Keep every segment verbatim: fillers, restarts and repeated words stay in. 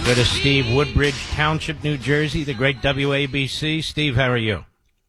Go to Steve, Woodbridge Township, New Jersey, the great W A B C. Steve, how are you?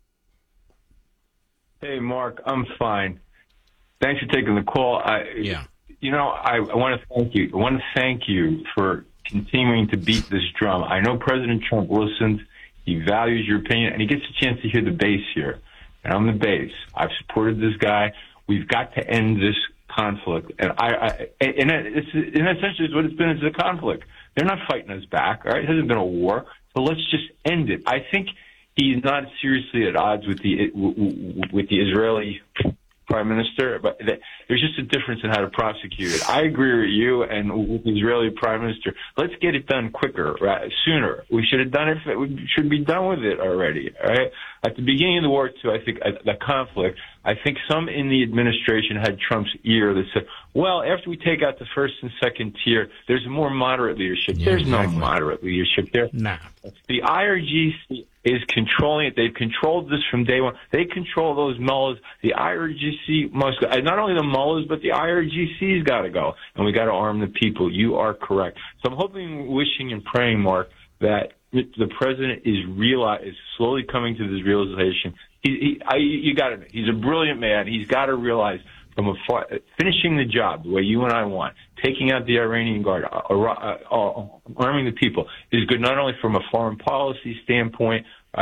Hey, Mark, I'm fine. Thanks for taking the call. I, Yeah. You know, I, I want to thank you. I want to thank you for continuing to beat this drum. I know President Trump listens. He values your opinion, and he gets a chance to hear the base here. And I'm the base. I've supported this guy. We've got to end this conflict. And I, I and it's, and essentially it's what it's been is a conflict. They're not fighting us back, all right? It hasn't been a war. So let's just end it. I think he's not seriously at odds with the with the Israeli prime minister, but there's just a difference in how to prosecute it. I agree with you and with the Israeli prime minister. Let's get it done quicker, right? Sooner. We should have done it. We should be done with it already, all right? At the beginning of the war, too, I think uh, the conflict, I think some in the administration had Trump's ear that said, well, after we take out the first and second tier, there's more moderate leadership. Yeah, there's exactly. no moderate leadership there. Nah. The I R G C is controlling it. They've controlled this from day one. They control those mullahs. The I R G C must go. Not only the mullahs, but the I R G C's got to go. And we got to arm the people. You are correct. So I'm hoping, wishing, and praying, Mark, that the president is realize is slowly coming to this realization. He, he I, you got to. He's a brilliant man. He's got to realize from a far, finishing the job the way you and I want, taking out the Iranian Guard, uh, uh, uh, arming the people is good not only from a foreign policy standpoint, uh,